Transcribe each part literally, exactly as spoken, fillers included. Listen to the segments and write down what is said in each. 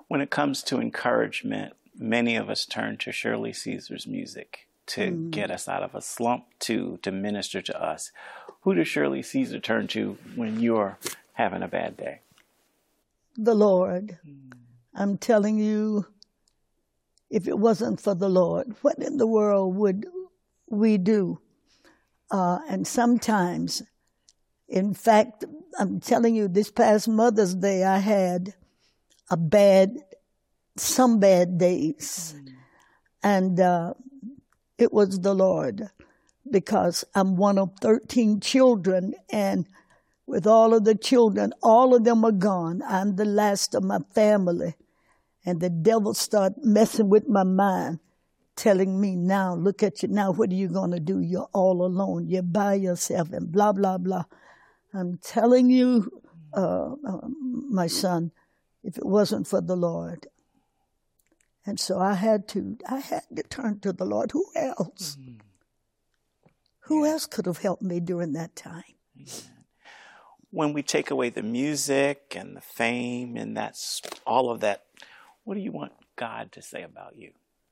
When it comes to encouragement, many of us turn to Shirley Caesar's music to mm. get us out of a slump, to, to minister to us. Who does Shirley Caesar turn to when you're having a bad day? The Lord. Mm. I'm telling you, if it wasn't for the Lord, what in the world would we do? Uh, and sometimes, in fact, I'm telling you, this past Mother's Day, I had a bad, some bad days. Mm. And uh, it was the Lord, because I'm one of thirteen children, and with all of the children, all of them are gone. I'm the last of my family. And the devil started messing with my mind, telling me, now, look at you now, what are you going to do? You're all alone. You're by yourself, and blah, blah, blah. I'm telling you, uh, uh, my son, if it wasn't for the Lord. And so I had to, I had to turn to the Lord. Who else? Mm-hmm. Who yeah. else could have helped me during that time? Yeah. When we take away the music and the fame and that's all of that, what do you want God to say about you?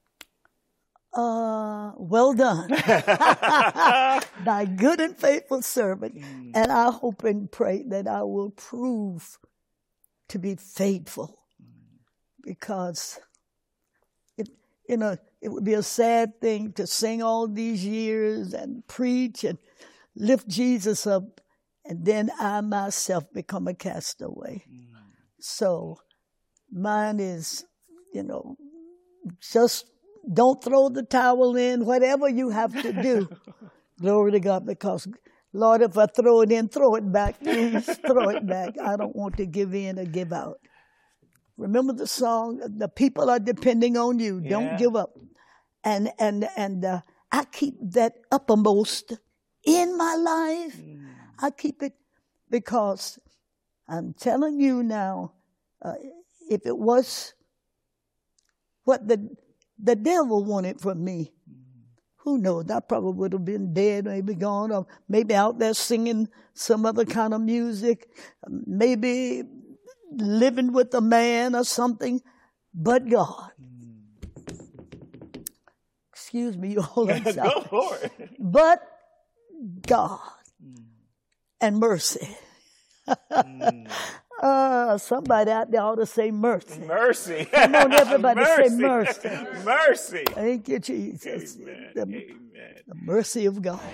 Uh, well done, thy good and faithful servant. Mm. And I hope and pray that I will prove to be faithful, mm. because it, you know, it would be a sad thing to sing all these years and preach and lift Jesus up, and then I myself become a castaway. Mm. So mine is, you know, just don't throw the towel in, whatever you have to do. Glory to God, because, Lord, if I throw it in, throw it back. Please throw it back. I don't want to give in or give out. Remember the song, the people are depending on you. Yeah. Don't give up. And and and uh, I keep that uppermost in my life. Mm. I keep it because I'm telling you now, uh, if it was what the the devil wanted from me, who knows? I probably would have been dead, maybe gone, or maybe out there singing some other kind of music, maybe living with a man or something. But God, excuse me, you all. Go for it. But God and mercy. mm. Uh, somebody out there ought to say mercy. Mercy. Come on, everybody, mercy. say mercy. Mercy. Thank you, Jesus. Amen. The, Amen. the mercy of God.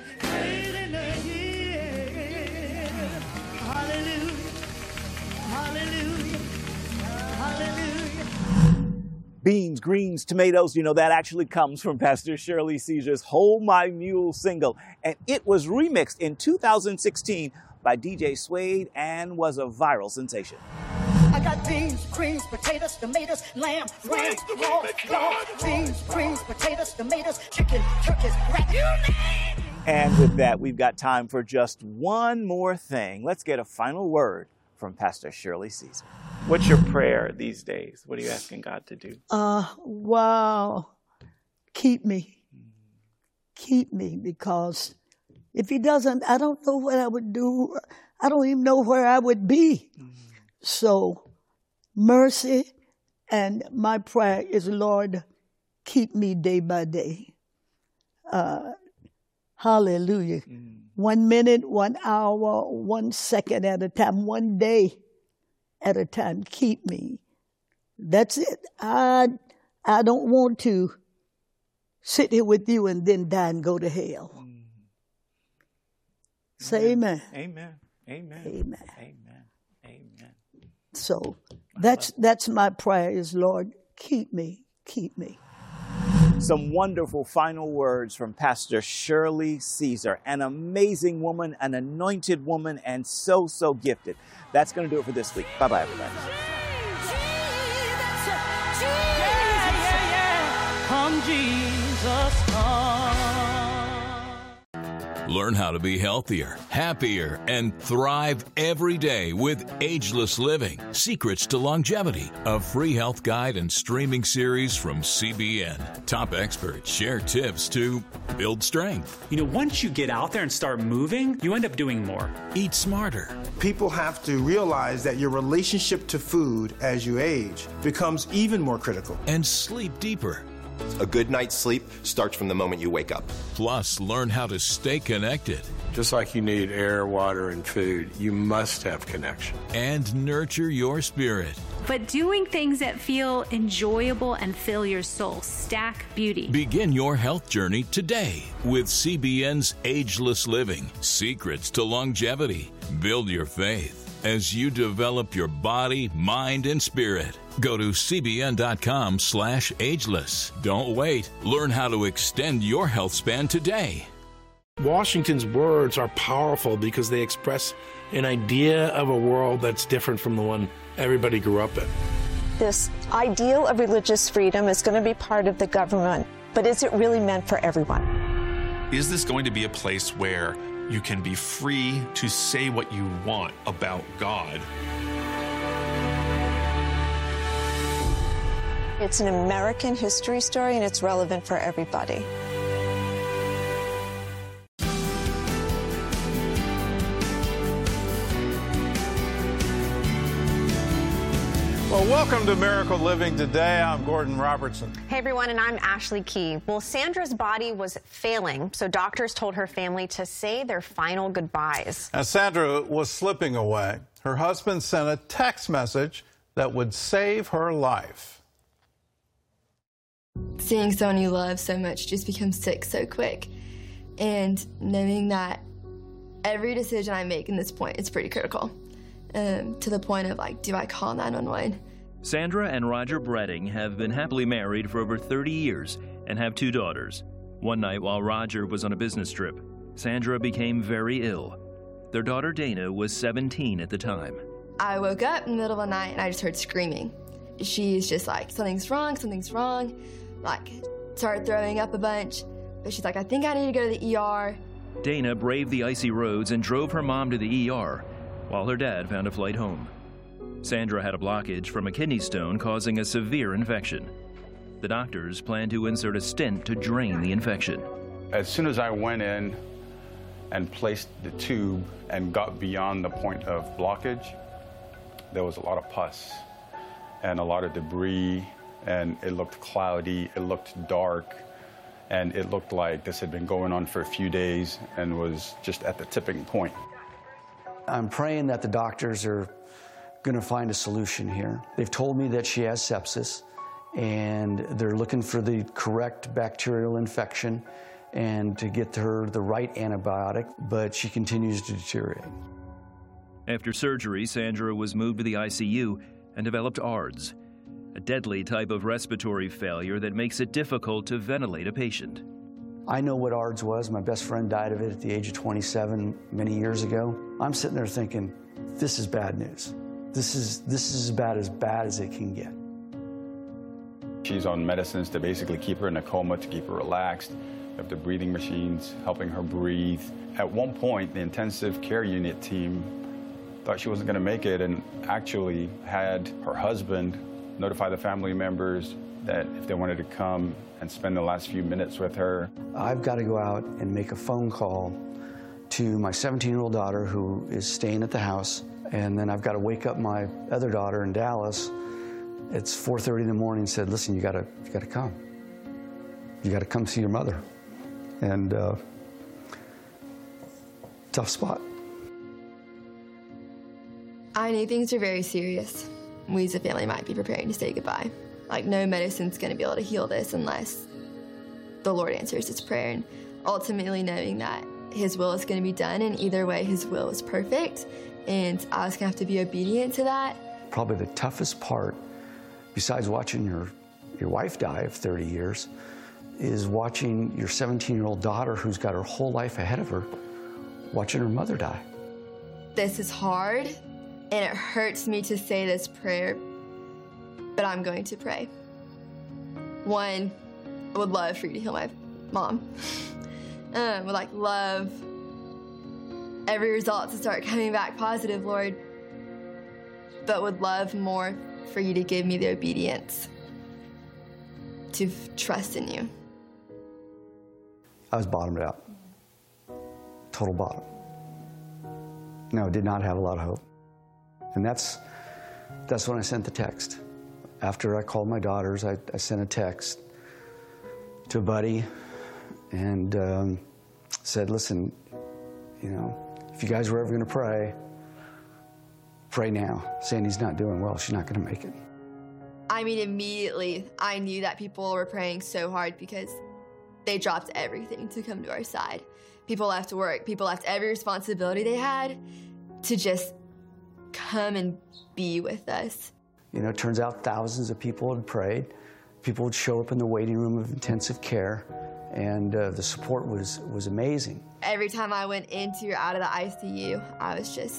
Hallelujah. Hallelujah. Hallelujah. Beans, greens, tomatoes, you know, that actually comes from Pastor Shirley Caesar's Hold My Mule single. And it was remixed in two thousand sixteen by D J Suede and was a viral sensation. I got beans, greens, potatoes, tomatoes, lamb, ram, pork, dog, beans, greens, potatoes, tomatoes, chicken, turkeys, rat, you name. And with that, we've got time for just one more thing. Let's get a final word from Pastor Shirley Caesar. What's your prayer these days? What are you asking God to do? Uh, wow. Keep me. Keep me, because if he doesn't, I don't know what I would do. I don't even know where I would be. Mm-hmm. So, mercy, and my prayer is, Lord, keep me day by day. Uh, hallelujah. Mm-hmm. One minute, one hour, one second at a time, one day at a time. Keep me. That's it. I, I don't want to sit here with you and then die and go to hell. Mm-hmm. Say amen. Amen. Amen. Amen. Amen. Amen. So that's that's my prayer is, Lord, keep me, keep me. Some wonderful final words from Pastor Shirley Caesar, an amazing woman, an anointed woman, and so, so gifted. That's going to do it for this week. Bye-bye, everybody. Come, Jesus, come. Learn how to be healthier, happier, and thrive every day with Ageless Living, Secrets to Longevity, a free health guide and streaming series from C B N. Top experts share tips to build strength. You know, once you get out there and start moving, you end up doing more. Eat smarter. People have to realize that your relationship to food as you age becomes even more critical. And sleep deeper. A good night's sleep starts from the moment you wake up. Plus, learn how to stay connected. Just like you need air, water, and food, you must have connection. And nurture your spirit. But doing things that feel enjoyable and fill your soul. Stack Beauty. Begin your health journey today with C B N's Ageless Living, Secrets to Longevity. Build your faith as you develop your body, mind, and spirit. Go to cbn.com slash ageless. Don't wait. Learn how to extend your health span today. Washington's words are powerful because they express an idea of a world that's different from the one everybody grew up in. This ideal of religious freedom is going to be part of the government, but is it really meant for everyone? Is this going to be a place where you can be free to say what you want about God? It's an American history story, and it's relevant for everybody. Well, welcome to Miracle Living Today. I'm Gordon Robertson. Hey, everyone, and I'm Ashley Key. Well, Sandra's body was failing, so doctors told her family to say their final goodbyes. Now, Sandra was slipping away. Her husband sent a text message that would save her life. Seeing someone you love so much just become sick so quick, and knowing that every decision I make in this point is pretty critical, um, to the point of, like, do I call nine one one? Sandra and Roger Bretting have been happily married for over thirty years and have two daughters. One night while Roger was on a business trip, Sandra became very ill. Their daughter Dana was seventeen at the time. I woke up in the middle of the night and I just heard screaming. She's just like, something's wrong, something's wrong. Like, started throwing up a bunch. But she's like, I think I need to go to the E R. Dana braved the icy roads and drove her mom to the E R, while her dad found a flight home. Sandra had a blockage from a kidney stone causing a severe infection. The doctors planned to insert a stent to drain the infection. As soon as I went in and placed the tube and got beyond the point of blockage, there was a lot of pus and a lot of debris, and it looked cloudy, it looked dark, and it looked like this had been going on for a few days and was just at the tipping point. I'm praying that the doctors are going to find a solution here. They've told me that she has sepsis, and they're looking for the correct bacterial infection and to get her the right antibiotic, but she continues to deteriorate. After surgery, Sandra was moved to the I C U and developed A R D S, a deadly type of respiratory failure that makes it difficult to ventilate a patient. I know what A R D S was. My best friend died of it at the age of twenty-seven many years ago. I'm sitting there thinking, this is bad news. This is, this is about as bad as it can get. She's on medicines to basically keep her in a coma, to keep her relaxed. We have the breathing machines helping her breathe. At one point, the intensive care unit team thought she wasn't going to make it, and actually had her husband notify the family members that if they wanted to come and spend the last few minutes with her. I've got to go out and make a phone call to my seventeen-year-old daughter who is staying at the house, and then I've got to wake up my other daughter in Dallas. It's four thirty in the morning and said, listen, you got to you got to come. You got to come see your mother. And uh, tough spot. I knew things were very serious. We as a family might be preparing to say goodbye. Like, no medicine's going to be able to heal this unless the Lord answers his prayer. And ultimately knowing that his will is going to be done, and either way, his will is perfect. And I was going to have to be obedient to that. Probably the toughest part, besides watching your, your wife die of thirty years, is watching your seventeen-year-old daughter, who's got her whole life ahead of her, watching her mother die. This is hard, and it hurts me to say this prayer, but I'm going to pray. One, I would love for you to heal my mom. Um, would like love every result to start coming back positive, Lord, but would love more for you to give me the obedience to f- trust in you. I was bottomed out. Total bottom. No, did not have a lot of hope. And that's that's when I sent the text. After I called my daughters, I, I sent a text to a buddy and um, said, listen, you know, if you guys were ever going to pray, pray now. Sandy's not doing well. She's not going to make it. I mean, immediately, I knew that people were praying so hard because they dropped everything to come to our side. People left work. People left every responsibility they had to just come and be with us. You know, it turns out thousands of people had prayed. People would show up in the waiting room of intensive care, and uh, the support was, was amazing. Every time I went into or out of the I C U, I was just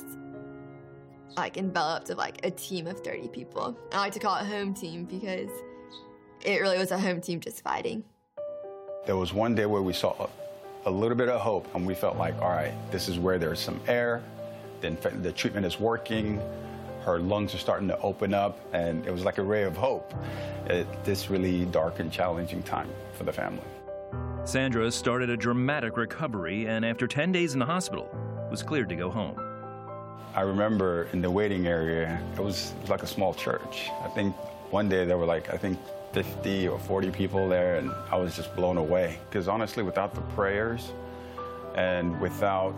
like enveloped of like a team of thirty people. I like to call it home team because it really was a home team just fighting. There was one day where we saw a, a little bit of hope, and we felt like, all right, this is where there's some air, the, the treatment is working, her lungs are starting to open up, and it was like a ray of hope at this really dark and challenging time for the family. Sandra started a dramatic recovery, and after ten days in the hospital, was cleared to go home. I remember in the waiting area, it was, it was like a small church. I think one day there were like, I think fifty or forty people there, and I was just blown away. Because honestly, without the prayers and without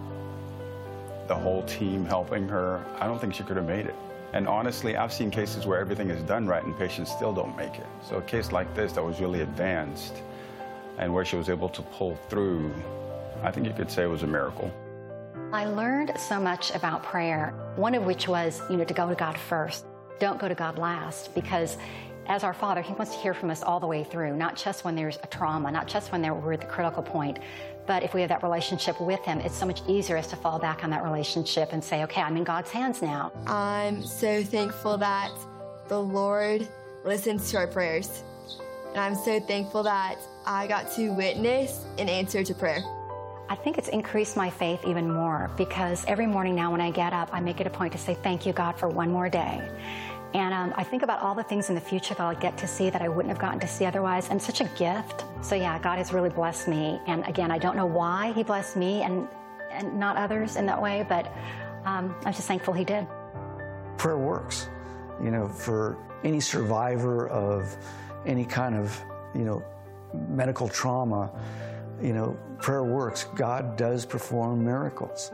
the whole team helping her, I don't think she could have made it. And honestly, I've seen cases where everything is done right and patients still don't make it. So a case like this that was really advanced and where she was able to pull through, I think you could say it was a miracle. I learned so much about prayer, one of which was, you know, to go to God first. Don't go to God last, because as our Father, He wants to hear from us all the way through, not just when there's a trauma, not just when we're at the critical point, but if we have that relationship with Him, it's so much easier as to fall back on that relationship and say, okay, I'm in God's hands now. I'm so thankful that the Lord listens to our prayers. And I'm so thankful that I got to witness an answer to prayer. I think it's increased my faith even more, because every morning now when I get up, I make it a point to say, thank you, God, for one more day. And um, I think about all the things in the future that I'll get to see that I wouldn't have gotten to see otherwise, and such a gift. So yeah, God has really blessed me. And again, I don't know why He blessed me and, and not others in that way, but um, I'm just thankful He did. Prayer works. You know, for any survivor of any kind of, you know, medical trauma, you know, prayer works. God does perform miracles.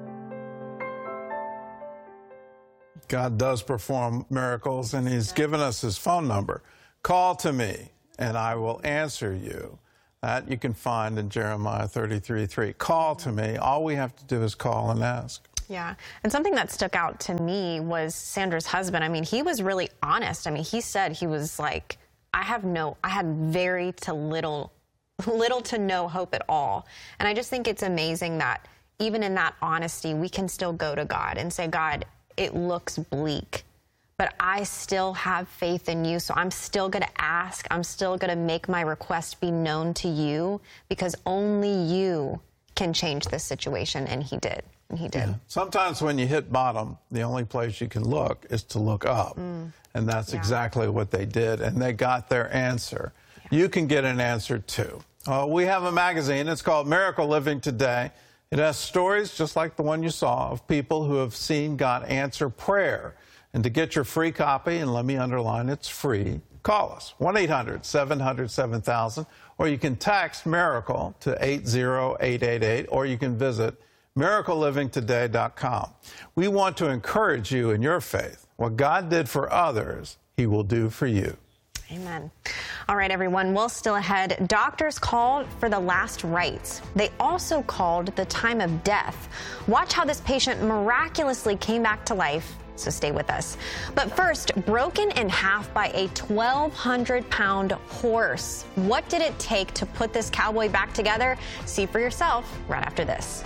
God does perform miracles, and He's given us His phone number. Call to me, and I will answer you. That you can find in Jeremiah thirty-three three. Call to me. All we have to do is call and ask. Yeah. And something that stuck out to me was Sandra's husband. I mean, he was really honest. I mean, he said he was like, I have no, I had very to little, little to no hope at all. And I just think it's amazing that even in that honesty, we can still go to God and say, God, it looks bleak, but I still have faith in you. So I'm still going to ask. I'm still going to make my request be known to you, because only you can change this situation. And He did. And He did. Yeah. Sometimes when you hit bottom, the only place you can look is to look up. Mm. And that's yeah. exactly what they did. And they got their answer. Yeah. You can get an answer too. Uh, we have a magazine. It's called Miracle Living Today. It has stories just like the one you saw of people who have seen God answer prayer. And to get your free copy, and let me underline it's free, call us, one eight hundred seven hundred seven thousand, or you can text MIRACLE to eight zero eight eight eight, or you can visit miracle living today dot com. We want to encourage you in your faith. What God did for others, He will do for you. Amen. All right, everyone, well, still ahead. Doctors called for the last rites. They also called the time of death. Watch how this patient miraculously came back to life, so stay with us. But first, broken in half by a twelve hundred pound horse. What did it take to put this cowboy back together? See for yourself right after this.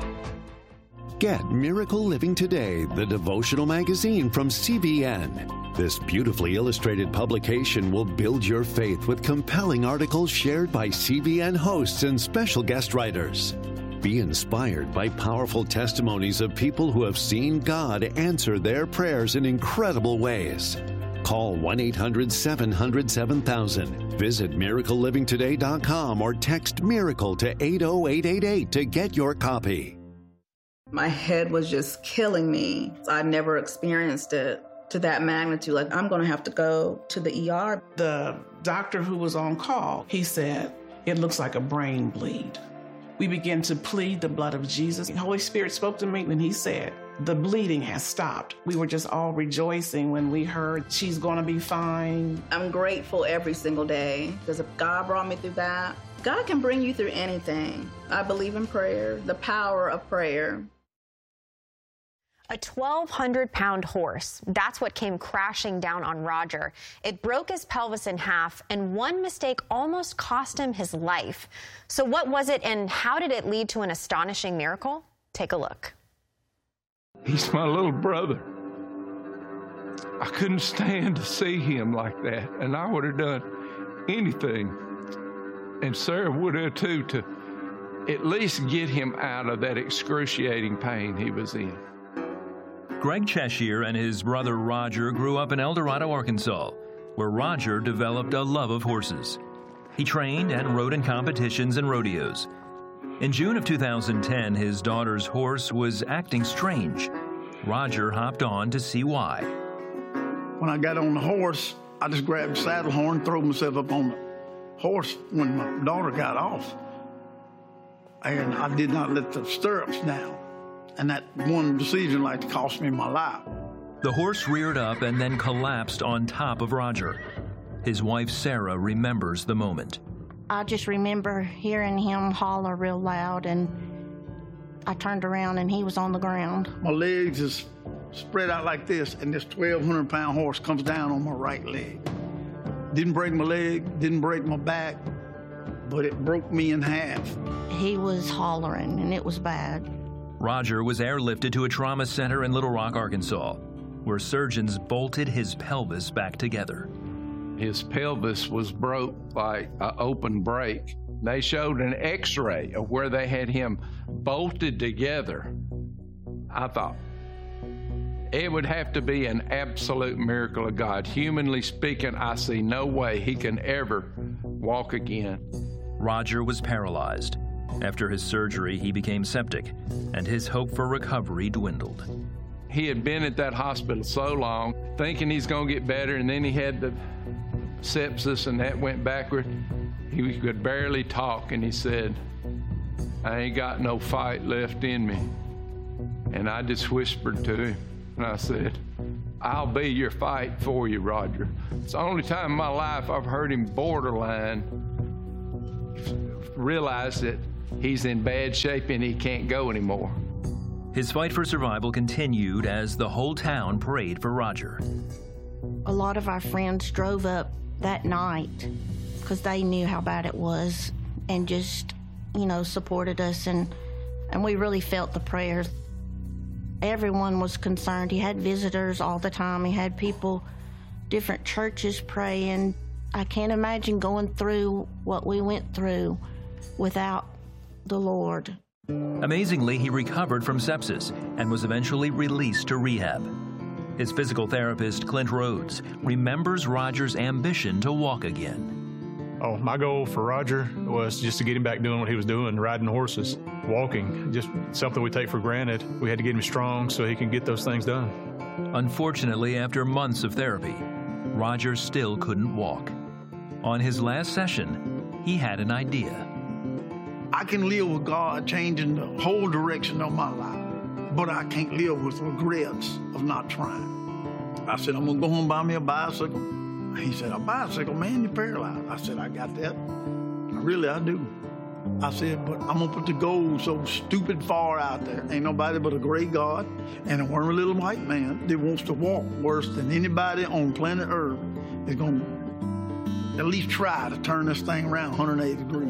Get Miracle Living Today, the devotional magazine from C B N. This beautifully illustrated publication will build your faith with compelling articles shared by C B N hosts and special guest writers. Be inspired by powerful testimonies of people who have seen God answer their prayers in incredible ways. Call one eight hundred seven hundred seven thousand. Visit miracle living today dot com or text MIRACLE to eight oh eight eight eight to get your copy. My head was just killing me. I never experienced it to that magnitude. Like, I'm going to have to go to the E R. The doctor who was on call, he said, it looks like a brain bleed. We began to plead the blood of Jesus. The Holy Spirit spoke to me and he said, the bleeding has stopped. We were just all rejoicing when we heard she's going to be fine. I'm grateful every single day because if God brought me through that, God can bring you through anything. I believe in prayer, the power of prayer. A twelve hundred pound horse. That's what came crashing down on Roger. It broke his pelvis in half, and one mistake almost cost him his life. So what was it, and how did it lead to an astonishing miracle? Take a look. He's my little brother. I couldn't stand to see him like that, and I would have done anything, and Sarah would have too, to at least get him out of that excruciating pain he was in. Greg Cheshire and his brother Roger grew up in El Dorado, Arkansas, where Roger developed a love of horses. He trained and rode in competitions and rodeos. In June of two thousand ten, his daughter's horse was acting strange. Roger hopped on to see why. When I got on the horse, I just grabbed the saddle horn, threw myself up on the horse when my daughter got off. And I did not let the stirrups down. And that one decision like cost me my life. The horse reared up and then collapsed on top of Roger. His wife, Sarah, remembers the moment. I just remember hearing him holler real loud, and I turned around and he was on the ground. My legs is spread out like this, and this twelve hundred pound horse comes down on my right leg. Didn't break my leg, didn't break my back, but it broke me in half. He was hollering, and it was bad. Roger was airlifted to a trauma center in Little Rock, Arkansas, where surgeons bolted his pelvis back together. His pelvis was broke by an open break. They showed an x-ray of where they had him bolted together. I thought, it would have to be an absolute miracle of God. Humanly speaking, I see no way he can ever walk again. Roger was paralyzed. After his surgery, he became septic, and his hope for recovery dwindled. He had been at that hospital so long, thinking he's going to get better, and then he had the sepsis, and that went backward. He could barely talk, and he said, I ain't got no fight left in me. And I just whispered to him, and I said, I'll be your fight for you, Roger. It's the only time in my life I've heard him borderline realize that he's in bad shape and he can't go anymore. His fight for survival continued as the whole town prayed for Roger. A lot of our friends drove up that night because they knew how bad it was and just, you know, supported us, and, and we really felt the prayers. Everyone was concerned. He had visitors all the time. He had people, different churches praying. I can't imagine going through what we went through without the Lord. Amazingly, he recovered from sepsis and was eventually released to rehab. His physical therapist, Clint Rhodes, remembers Roger's ambition to walk again. Oh, my goal for Roger was just to get him back doing what he was doing, riding horses, walking, just something we take for granted. We had to get him strong so he can get those things done. Unfortunately, after months of therapy, Roger still couldn't walk. On his last session, he had an idea. I can live with God changing the whole direction of my life, but I can't live with regrets of not trying. I said, I'm gonna go home and buy me a bicycle. He said, a bicycle, man, you're paralyzed. I said, I got that. Really, I do. I said, but I'm gonna put the goal so stupid far out there. Ain't nobody but a great God and a wormy little white man that wants to walk worse than anybody on planet Earth is gonna at least try to turn this thing around one hundred eighty degrees.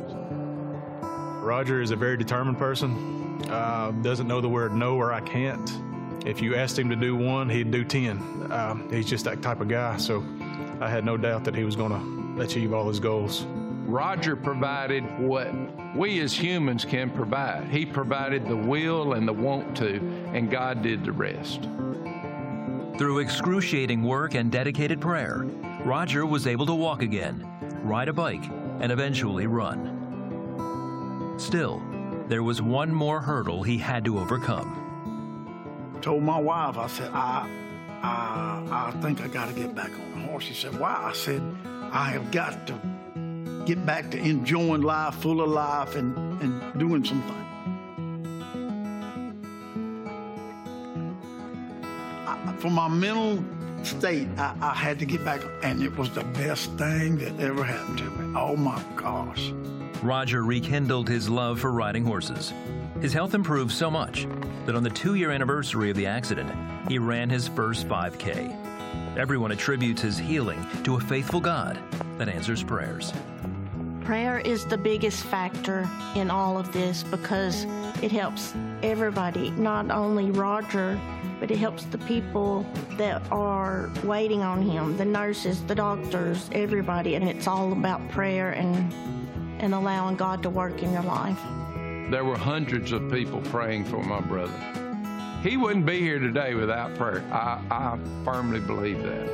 Roger is a very determined person, uh, doesn't know the word no or I can't. If you asked him to do one, he'd do ten. Um, he's just that type of guy, so I had no doubt that he was going to achieve all his goals. Roger provided what we as humans can provide. He provided the will and the want to, and God did the rest. Through excruciating work and dedicated prayer, Roger was able to walk again, ride a bike, and eventually run. Still, there was one more hurdle he had to overcome. I told my wife, I said, I, I, I think I got to get back on the horse. She said, why? I said, I have got to get back to enjoying life, full of life, and, and doing some things. I, for my mental state, I, I had to get back, and it was the best thing that ever happened to me. Oh my gosh. Roger rekindled his love for riding horses. His health improved so much that on the two-year anniversary of the accident, he ran his first five K. Everyone attributes his healing to a faithful God that answers prayers. Prayer is the biggest factor in all of this because it helps everybody, not only Roger, but it helps the people that are waiting on him, the nurses, the doctors, everybody, and it's all about prayer and, and allowing God to work in your life. There were hundreds of people praying for my brother. He wouldn't be here today without prayer. I, I firmly believe that.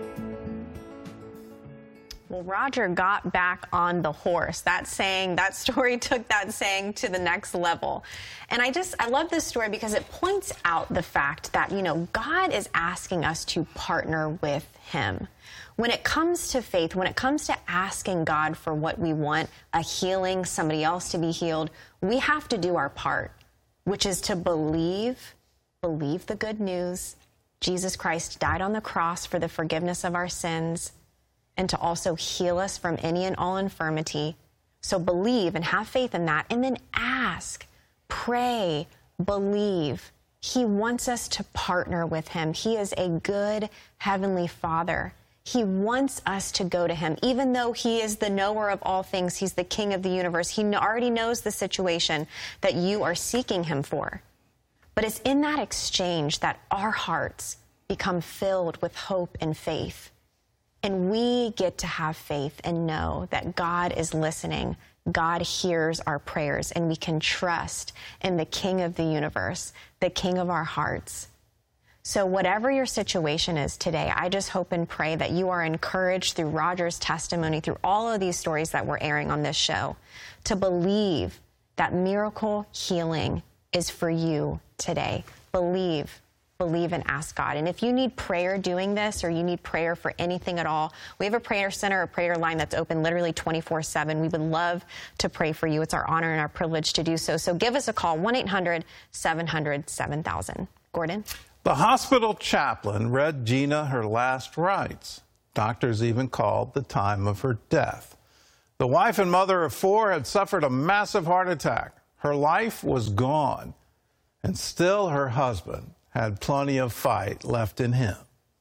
Well, Roger got back on the horse. That saying, that story took that saying to the next level. And I just, I love this story because it points out the fact that, you know, God is asking us to partner with him. When it comes to faith, when it comes to asking God for what we want, a healing, somebody else to be healed, we have to do our part, which is to believe, believe the good news. Jesus Christ died on the cross for the forgiveness of our sins, and to also heal us from any and all infirmity. So believe and have faith in that, and then ask, pray, believe. He wants us to partner with him. He is a good heavenly Father. He wants us to go to him. Even though he is the knower of all things, he's the king of the universe. He already knows the situation that you are seeking him for. But it's in that exchange that our hearts become filled with hope and faith. And we get to have faith and know that God is listening. God hears our prayers, and we can trust in the King of the universe, the King of our hearts. So whatever your situation is today, I just hope and pray that you are encouraged through Roger's testimony, through all of these stories that we're airing on this show, to believe that miracle healing is for you today. Believe. Believe and ask God. And if you need prayer doing this, or you need prayer for anything at all, we have a prayer center, a prayer line that's open literally twenty-four seven. We would love to pray for you. It's our honor and our privilege to do so. So give us a call, one eight hundred seven hundred seven thousand. Gordon? The hospital chaplain read Gina her last rites. Doctors even called the time of her death. The wife and mother of four had suffered a massive heart attack. Her life was gone, and still her husband had plenty of fight left in him.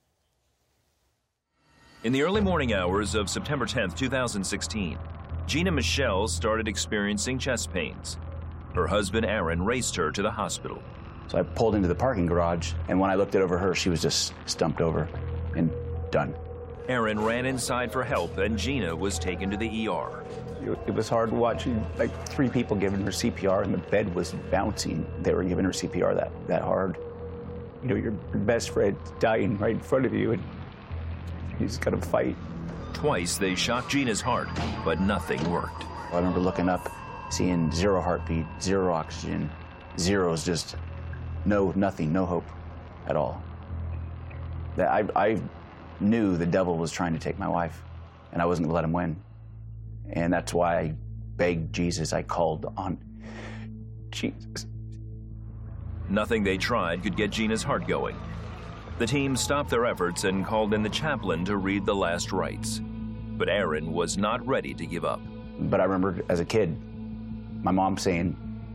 In the early morning hours of September tenth, two thousand sixteen, Gina Michelle started experiencing chest pains. Her husband, Aaron, raced her to the hospital. So I pulled into the parking garage, and when I looked over her, she was just stumped over and done. Aaron ran inside for help, and Gina was taken to the E R. It was hard watching, like, three people giving her C P R, and the bed was bouncing. They were giving her C P R that, that hard. You know, your best friend dying right in front of you, and you just gotta fight. Twice they shocked Gina's heart, but nothing worked. I remember looking up, seeing zero heartbeat, zero oxygen, zeros, just no, nothing, no hope at all. That I, I knew the devil was trying to take my wife, and I wasn't gonna let him win. And that's why I begged Jesus, I called on Jesus. Nothing they tried could get Gina's heart going. The team stopped their efforts and called in the chaplain to read the last rites. But Aaron was not ready to give up. But I remember as a kid, my mom saying,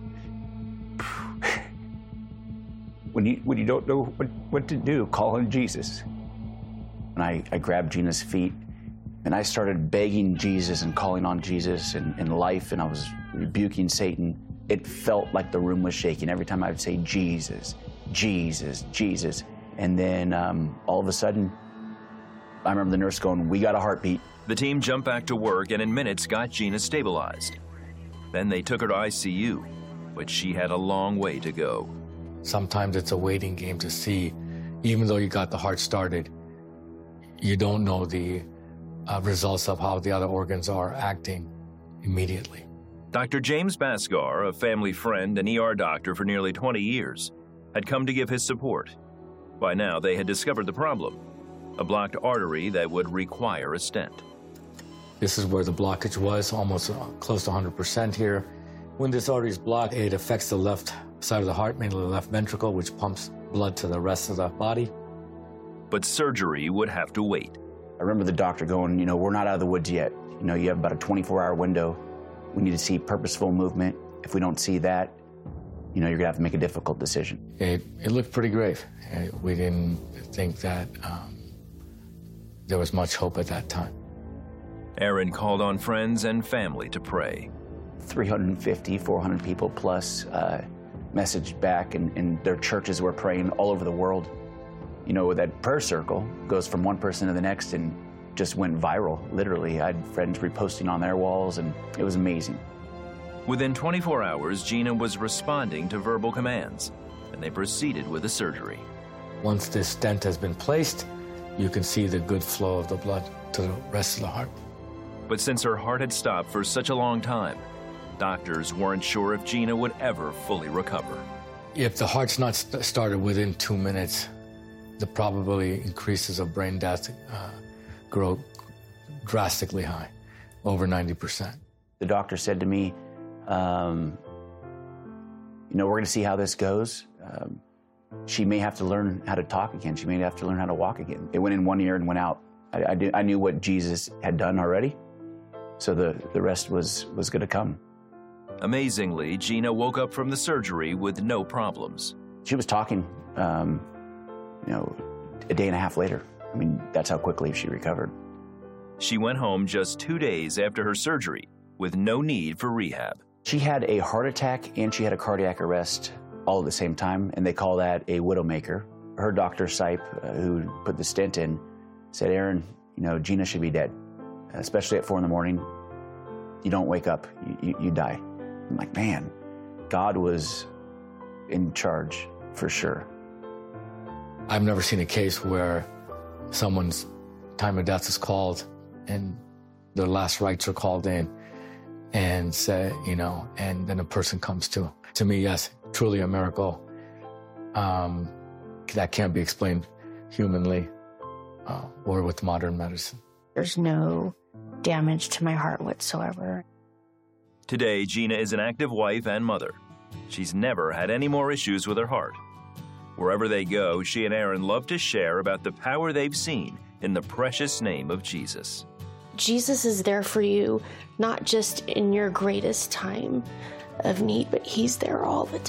when you, when you don't know what, what to do, call on Jesus. And I, I grabbed Gina's feet, and I started begging Jesus and calling on Jesus in, in life, and I was rebuking Satan. It felt like the room was shaking every time I would say Jesus, Jesus, Jesus. And then um, all of a sudden, I remember the nurse going, "We got a heartbeat." The team jumped back to work and in minutes got Gina stabilized. Then they took her to I C U, but she had a long way to go. Sometimes it's a waiting game to see, even though you got the heart started, you don't know the uh, results of how the other organs are acting immediately. Doctor James Basgar, a family friend and E R doctor for nearly twenty years, had come to give his support. By now, they had discovered the problem, a blocked artery that would require a stent. This is where the blockage was, almost uh, close to one hundred percent here. When this artery is blocked, it affects the left side of the heart, mainly the left ventricle, which pumps blood to the rest of the body. But surgery would have to wait. I remember the doctor going, you know, "We're not out of the woods yet. You know, you have about a twenty-four hour window. We need to see purposeful movement. If we don't see that, you know, you're gonna have to make a difficult decision." It, it looked pretty grave. We didn't think that um, there was much hope at that time. Aaron called on friends and family to pray. three hundred fifty, four hundred people plus uh, messaged back, and, and their churches were praying all over the world. You know, that prayer circle goes from one person to the next and just went viral, literally. I had friends reposting on their walls, and it was amazing. Within twenty-four hours, Gina was responding to verbal commands, and they proceeded with the surgery. Once this stent has been placed, you can see the good flow of the blood to the rest of the heart. But since her heart had stopped for such a long time, doctors weren't sure if Gina would ever fully recover. If the heart's not st- started within two minutes, the probability increases of brain death uh, grow drastically high, over ninety percent. The doctor said to me, um, you know, "We're going to see how this goes. Um, she may have to learn how to talk again. She may have to learn how to walk again." It went in one ear and went out. I, I, did, I knew what Jesus had done already, so the, the rest was, was going to come. Amazingly, Gina woke up from the surgery with no problems. She was talking, um, you know, a day and a half later. I mean, that's how quickly she recovered. She went home just two days after her surgery with no need for rehab. She had a heart attack and she had a cardiac arrest all at the same time, and they call that a widowmaker. Her doctor, Sipe, uh, who put the stent in, said, "Aaron, you know, Gina should be dead, especially at four in the morning. You don't wake up, you, you, you die." I'm like, man, God was in charge for sure. I've never seen a case where someone's time of death is called and their last rites are called in and say, you know, and then a person comes to. To me, yes, truly a miracle um, that can't be explained humanly uh, or with modern medicine. There's no damage to my heart whatsoever. Today, Gina is an active wife and mother. She's never had any more issues with her heart. Wherever they go, she and Aaron love to share about the power they've seen in the precious name of Jesus. Jesus is there for you, not just in your greatest time of need, but he's there all the time.